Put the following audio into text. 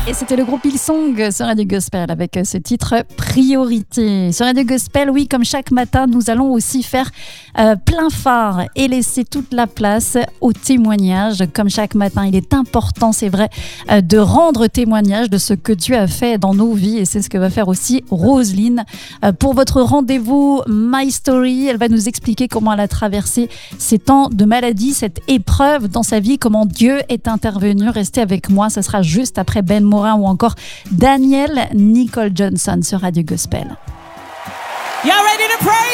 Et c'était le groupe Hillsong sur Radio Gospel avec ce titre Priorité. Sur Radio Gospel, oui, comme chaque matin, nous allons aussi faire plein phare et laisser toute la place au témoignage. Comme chaque matin, il est important, c'est vrai, de rendre témoignage de ce que Dieu a fait dans nos vies. Et c'est ce que va faire aussi Roselyne. Pour votre rendez-vous My Story, elle va nous expliquer comment elle a traversé ces temps de maladie, cette épreuve dans sa vie, comment Dieu est intervenu. Restez avec moi, ce sera juste après Ben Morin ou encore Daniel Nicole Johnson sur Radio Gospel. Y'all ready to pray